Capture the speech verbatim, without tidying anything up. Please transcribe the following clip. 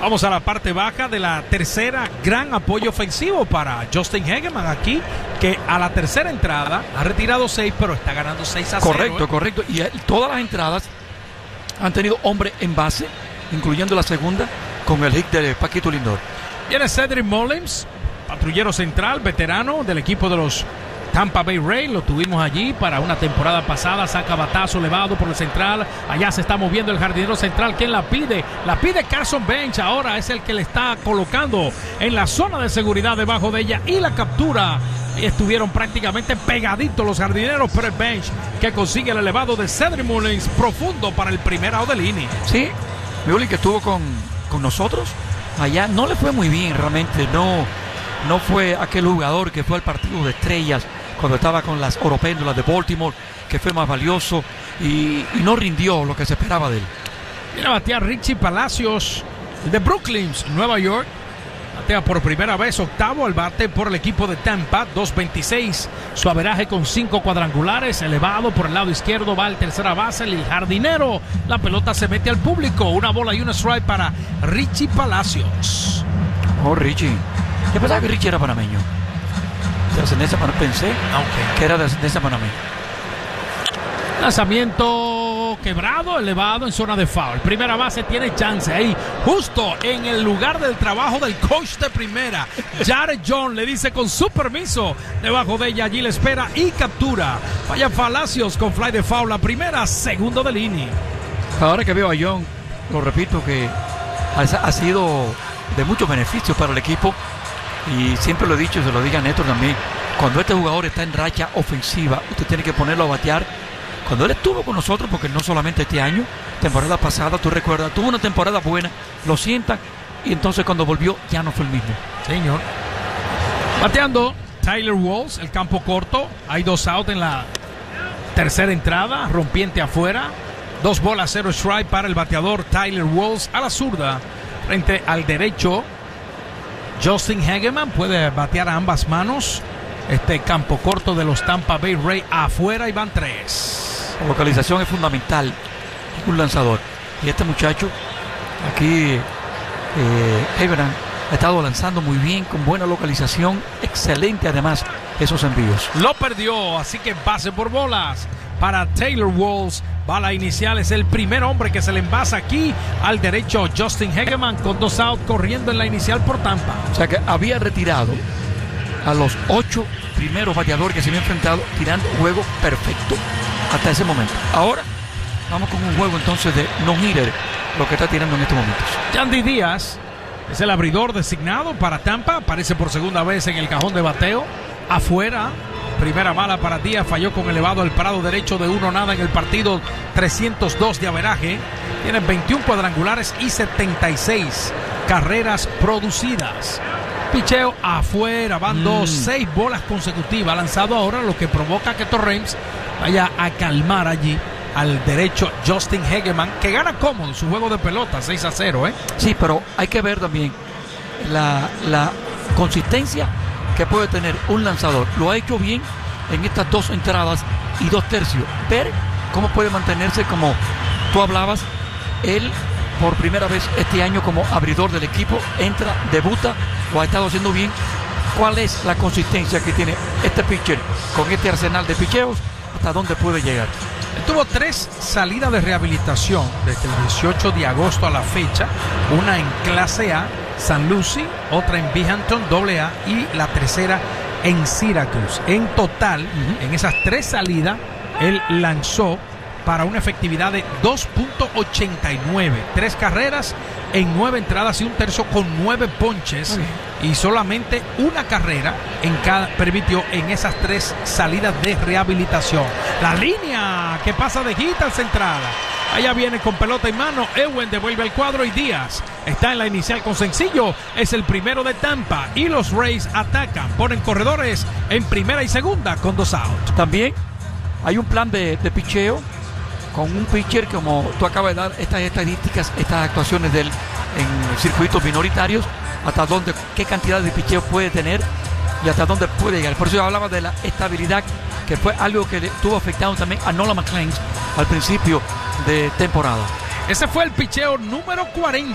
Vamos a la parte baja de la tercera, gran apoyo ofensivo para Justin Hegeman aquí, que a la tercera entrada ha retirado seis, pero está ganando seis a cero. Correcto, ¿eh? correcto. Y eh, todas las entradas han tenido hombre en base, incluyendo la segunda, con el hit de Paquito Lindor. Viene Cedric Mullins, patrullero central, veterano del equipo de los Tampa Bay Rays. Lo tuvimos allí para una temporada pasada. Saca batazo elevado por el central. Allá se está moviendo el jardinero central. ¿Quién la pide? La pide Carson Bench. Ahora es el que le está colocando en la zona de seguridad debajo de ella. Y la captura. Y estuvieron prácticamente pegaditos los jardineros, pero el Bench que consigue el elevado de Cedric Mullins profundo para el primer out del inning. Sí, Mullins que estuvo con, con nosotros allá. No le fue muy bien realmente. No, no fue aquel jugador que fue al partido de estrellas cuando estaba con las Oropéndulas de Baltimore, que fue más valioso y, y no rindió lo que se esperaba de él. Viene a batear Richie Palacios de Brooklyn, Nueva York. Batea por primera vez, octavo al bate por el equipo de Tampa, dos veintiséis. Su averaje con cinco cuadrangulares, elevado por el lado izquierdo, va al tercera base, el jardinero. La pelota se mete al público, una bola y una strike para Richie Palacios. Oh, Richie. Yo pensaba que Richie era panameño. De ascendencia panameña. Pensé okay. que era de ascendencia panameña. Lanzamiento quebrado, elevado en zona de foul. Primera base tiene chance ahí, justo en el lugar del trabajo del coach de primera. Jared Jones le dice con su permiso, debajo de ella, allí le espera y captura. Vaya Palacios con fly de foul, la primera, segundo del inning. Ahora que veo a John, lo repito que ha, ha sido de muchos beneficios para el equipo. Y siempre lo he dicho y se lo diga a Néstor también. Cuando este jugador está en racha ofensiva, usted tiene que ponerlo a batear. Cuando él estuvo con nosotros, porque no solamente este año, temporada pasada, tú recuerdas, tuvo una temporada buena, lo sientan, y entonces cuando volvió ya no fue el mismo. Señor. Bateando Tyler Walls, el campo corto. Hay dos outs en la tercera entrada, rompiente afuera. Dos bolas, cero strike para el bateador Tyler Walls a la zurda. Frente al derecho, Justin Hegeman puede batear a ambas manos. Este campo corto de los Tampa Bay Rays afuera y van tres. La localización es fundamental. Un lanzador. Y este muchacho, aquí, eh, Hegeman, ha estado lanzando muy bien, con buena localización. Excelente además esos envíos. Lo perdió, así que base por bolas para Taylor Walls. Bala inicial, es el primer hombre que se le envasa aquí al derecho Justin Hegeman con dos outs corriendo en la inicial por Tampa. O sea que había retirado a los ocho primeros bateadores que se habían enfrentado tirando juego perfecto hasta ese momento. Ahora vamos con un juego entonces de no-hitter, lo que está tirando en estos momentos. Yandy Díaz es el abridor designado para Tampa, aparece por segunda vez en el cajón de bateo, afuera. Primera mala para Díaz, falló con elevado al parado derecho de uno nada en el partido, trescientos dos de averaje. Tiene veintiún cuadrangulares y setenta y seis carreras producidas. Picheo afuera, van mm. dos, seis bolas consecutivas. Lanzado ahora, lo que provoca que Torrens vaya a calmar allí al derecho Justin Hegeman, que gana cómodo su juego de pelota, seis a cero. ¿eh? Sí, pero hay que ver también la, la consistencia que puede tener un lanzador. Lo ha hecho bien en estas dos entradas y dos tercios. Ver cómo puede mantenerse, como tú hablabas, él por primera vez este año como abridor del equipo, entra, debuta, lo ha estado haciendo bien. ¿Cuál es la consistencia que tiene este pitcher con este arsenal de picheos? ¿Hasta dónde puede llegar? Tuvo tres salidas de rehabilitación desde el dieciocho de agosto a la fecha. Una en clase A, San Lucie, otra en Binghamton doble A y la tercera en Syracuse. En total, uh-huh. en esas tres salidas, él lanzó para una efectividad de dos punto ochenta y nueve. Tres carreras en nueve entradas y un tercio con nueve ponches. Okay. Y solamente una carrera en cada permitió en esas tres salidas de rehabilitación. La línea que pasa de hit al central. Allá viene con pelota en mano. Ewen devuelve el cuadro y Díaz está en la inicial con sencillo. Es el primero de Tampa y los Rays atacan. Ponen corredores en primera y segunda con dos outs. También hay un plan de, de picheo con un pitcher, como tú acabas de dar estas estadísticas, estas actuaciones de él en circuitos minoritarios, hasta dónde, qué cantidad de picheo puede tener y hasta dónde puede llegar. Por eso yo hablaba de la estabilidad, que fue algo que le estuvo afectando también a Nolan McClain al principio de temporada. Ese fue el picheo número cuarenta